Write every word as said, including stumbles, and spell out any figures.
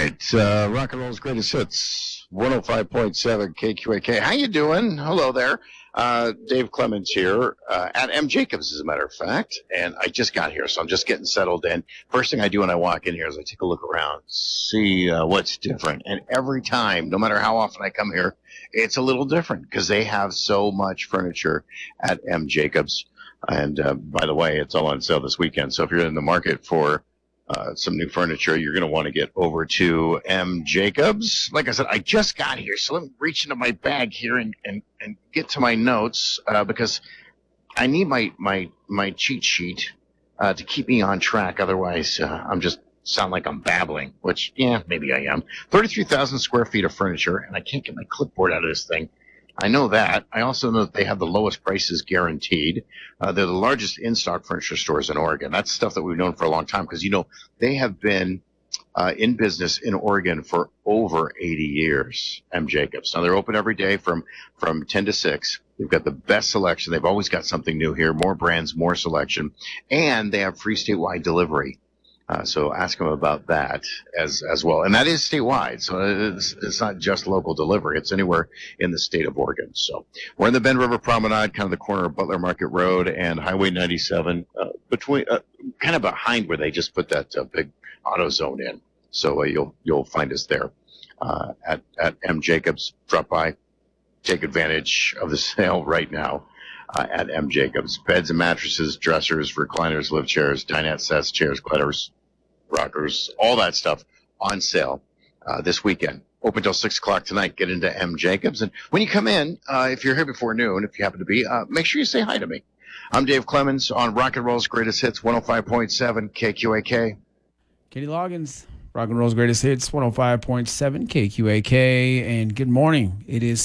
right, uh, rock and roll's greatest hits, one oh five point seven K Q A K. How you doing? Hello there. Uh, Dave Clemens here, uh, at M. Jacobs, as a matter of fact, and I just got here, so I'm just getting settled in. First thing I do when I walk in here is I take a look around, see uh, what's different, and every time, no matter how often I come here, it's a little different because they have so much furniture at M. Jacobs. And uh, by the way, it's all on sale this weekend, so if you're in the market for Uh, some new furniture, you're going to want to get over to M. Jacobs. Like I said, I just got here, so let me reach into my bag here and, and, and get to my notes uh, because I need my, my, my cheat sheet uh, to keep me on track. Otherwise, uh, I'm just sound like I'm babbling, which, yeah, maybe I am. thirty-three thousand square feet of furniture, and I can't get my clipboard out of this thing. I know that. I also know that they have the lowest prices guaranteed. Uh, they're the largest in-stock furniture stores in Oregon. That's stuff that we've known for a long time because, you know, they have been uh, in business in Oregon for over eighty years, M. Jacobs. Now, they're open every day from, from ten to six. They've got the best selection. They've always got something new here, more brands, more selection, and they have free statewide delivery. Uh, so ask them about that as as well. And that is statewide. So it's, it's not just local delivery. It's anywhere in the state of Oregon. So we're in the Bend River Promenade, kind of the corner of Butler Market Road and Highway ninety-seven, uh, between uh, kind of behind where they just put that uh, big auto zone in. So uh, you'll you'll find us there uh, at, at M. Jacobs. Drop by, take advantage of the sale right now. Uh, at M. Jacobs. Beds and mattresses, dressers, recliners, lift chairs, dinette sets, chairs, clutters, rockers, all that stuff on sale uh, this weekend. Open till six o'clock tonight. Get into M. Jacobs. And when you come in, uh, if you're here before noon, if you happen to be, uh, make sure you say hi to me. I'm Dave Clemens on Rock and Roll's Greatest Hits, one oh five point seven K Q A K. Katie Loggins, Rock and Roll's Greatest Hits, one oh five point seven K Q A K. And good morning. It is